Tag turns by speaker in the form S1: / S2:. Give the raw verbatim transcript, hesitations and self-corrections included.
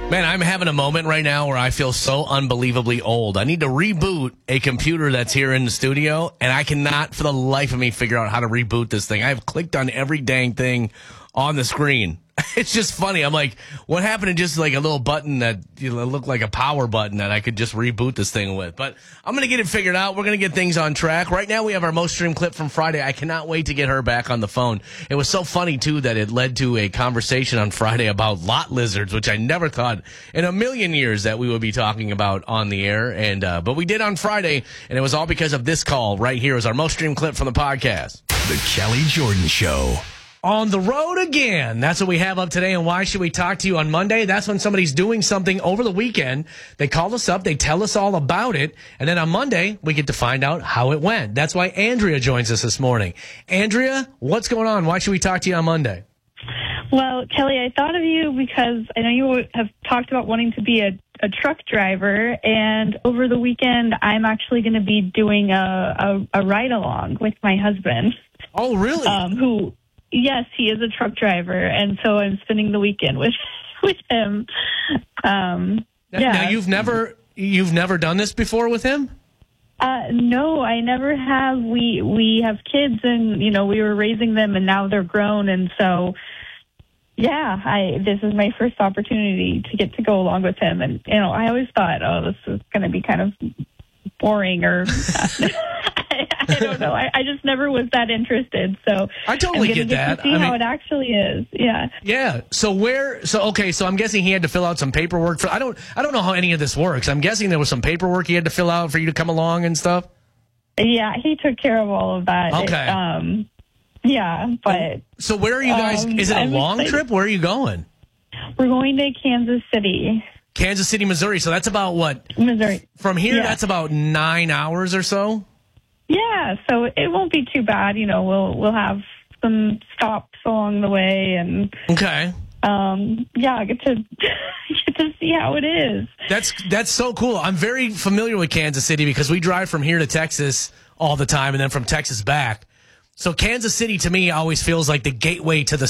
S1: Man, I'm having a moment right now where I feel so unbelievably old. I need to reboot a computer that's here in the studio, and I cannot for the life of me figure out how to reboot this thing. I've clicked on every dang thing on the screen. It's just funny. I'm like, what happened to just like a little button that you know, looked like a power button that I could just reboot this thing with? But I'm going to get it figured out. We're going to get things on track. Right now, we have our most streamed clip from Friday. I cannot wait to get her back on the phone. It was so funny, too, that it led to a conversation on Friday about lot lizards, which I never thought in a million years that we would be talking about on the air. And uh, but we did on Friday, and it was all because of this call right here. It was our most streamed clip from the podcast.
S2: The Kelly Jordan Show.
S1: On the road again. That's what we have up today. And why should we talk to you on Monday? That's when somebody's doing something over the weekend. They call us up. They tell us all about it. And then on Monday, we get to find out how it went. That's why Andrea joins us this morning. Andrea, what's going on? Why should we talk to you on Monday?
S3: Well, Kelly, I thought of you because I know you have talked about wanting to be a, a truck driver. And over the weekend, I'm actually going to be doing a, a, a ride-along with my husband.
S1: Oh, really?
S3: Um, who... Yes, he is a truck driver, and so I'm spending the weekend with with him. Um,
S1: now,
S3: yeah.
S1: now you've never you've never done this before with him?
S3: Uh, no, I never have. We we have kids, and you know we were raising them, and now they're grown, and so yeah, I this is my first opportunity to get to go along with him, and you know I always thought, oh, this is going to be kind of boring or. I don't know. I, I just never was that interested. So
S1: I totally
S3: I'm
S1: get,
S3: get
S1: that.
S3: To see
S1: I
S3: how
S1: mean,
S3: it actually is. Yeah.
S1: Yeah. So where? So okay. So I'm guessing he had to fill out some paperwork for. I don't. I don't know how any of this works. I'm guessing there was some paperwork he had to fill out for you to come along and stuff.
S3: Yeah, he took care of all of that.
S1: Okay.
S3: It, um. Yeah, but.
S1: So where are you guys?
S3: Um,
S1: is it a
S3: I'm
S1: long
S3: excited.
S1: trip? Where are you going?
S3: We're going to Kansas City.
S1: Kansas City, Missouri. So that's about what?
S3: Missouri.
S1: From here,
S3: Yeah.
S1: that's about nine hours or so.
S3: Yeah, so it won't be too bad. You know, we'll we'll have some stops along the way, and
S1: Okay.
S3: um, yeah, I get to get to see how it is.
S1: That's that's so cool. I'm very familiar with Kansas City because we drive from here to Texas all the time and then from Texas back. So Kansas City to me always feels like the gateway to the